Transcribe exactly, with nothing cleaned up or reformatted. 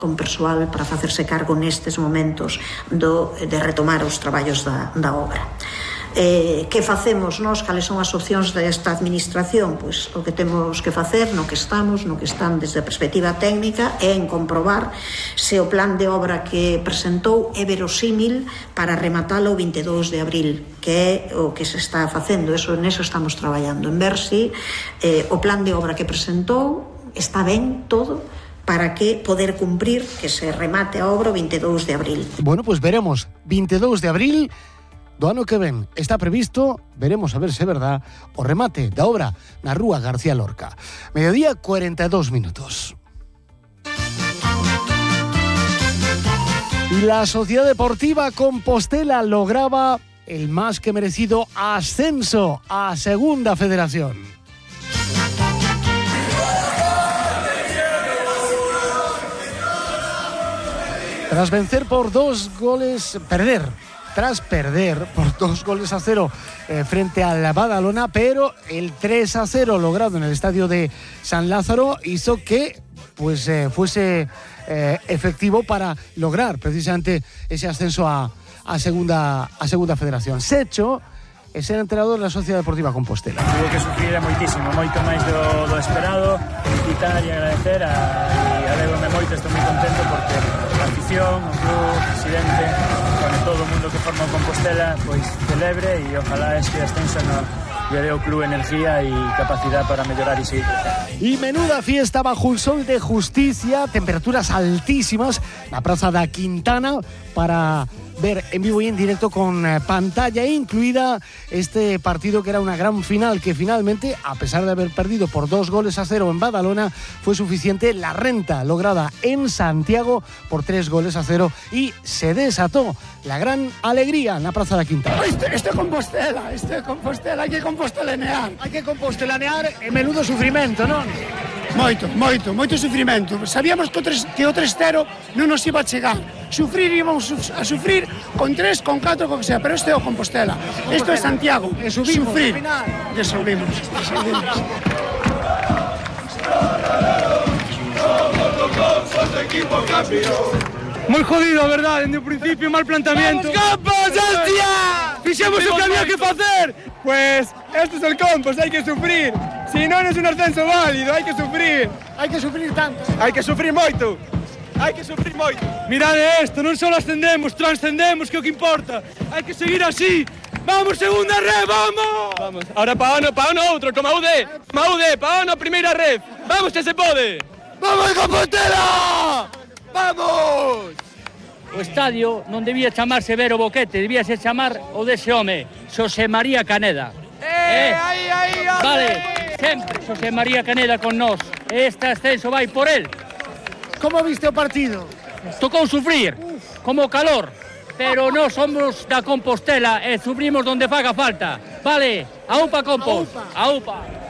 con persoal para facerse cargo nestes momentos do, de retomar os traballos da, da obra. Eh, que facemos nós? Cales son as opcións desta administración? Pois o que temos que facer, no que estamos, no que están desde a perspectiva técnica, é en comprobar se o plan de obra que presentou é verosímil para rematalo o vinte e dous de abril, que é o que se está facendo. Eso, neso estamos traballando, en ver se eh, o plan de obra que presentou está ben todo para que poder cumprir que se remate a obra o vinte e dous de abril. Bueno, pues veremos, vinte e dous de abril do ano que ven está previsto, veremos a ver se é verdad, o remate da obra na Rúa García Lorca. Mediodía, cuarenta y dos minutos. La Sociedad Deportiva Compostela lograba el más que merecido ascenso a Segunda Federación. Tras vencer por dos goles, perder, tras perder por dos goles a cero eh, frente al Badalona, pero el tres a cero logrado en el estadio de San Lázaro hizo que pues, eh, fuese eh, efectivo para lograr precisamente ese ascenso a, a, segunda, a Segunda Federación. Secho é ser entrenador da Sociedade Deportiva Compostela. Tuvo que sufrir moitísimo, moito máis do, do esperado, quitar e agradecer a, e alegro-me moito, estou moi contento porque a afición, o club, o presidente, bueno, todo o mundo que forma o Compostela, pois celebre e ojalá este ascenso no lle dé ao club energía e capacidade para mellorar e seguir. Y menuda fiesta bajo un sol de justicia, temperaturas altísimas, la Plaza da Quintana para ver en vivo y en directo con pantalla incluida este partido que era una gran final que finalmente, a pesar de haber perdido por dos goles a cero en Badalona, fue suficiente la renta lograda en Santiago por tres goles a cero y se desató la gran alegría en la Plaza da Quintana. Este, este Compostela, este Compostela, hay que compostelanear. Hay que compostelanear en menudo sufrimento, ¿no? Moito, moito, moito sufrimento. Sabíamos que o tres, que o tres cero non nos iba a chegar. Sufrir íbamos a sufrir con tres, con catro, con que sea, pero este é o Compostela. Isto é Santiago. E subimos, sufrir. E subimos. subimos. Moi jodido, verdade, dende o principio, mal planteamiento. ¡Vamos, Campos, hostia! Fixemos o que había que facer. Pues, este es el Campos, hai que sufrir. Si non é un ascenso válido, hai que sufrir. Hai que sufrir tanto. Hai que sufrir moito. Hai que sufrir moito. Mirade isto, non só ascendemos, transcendemos, que é o que importa. Hai que seguir así. Vamos, segunda red, vamos! Vamos. Ahora pa ano, pa ano outro, como Aude. Maude, pa ano, primeira red. Vamos que se pode. ¡Vamos, Compostela! ¡Vamos! O estadio non debía chamarse Vero Boquete, debía se chamar o dese home, Xosé María Caneda. ¡Eh, eh aí, aí, home! Vale, sempre Xosé María Caneda con nós. Este ascenso vai por él. ¿Cómo viste o partido? Tocou sufrir, como calor, pero nós somos da Compostela e sufrimos donde faga falta. Vale, a UPA Compos, a UPA.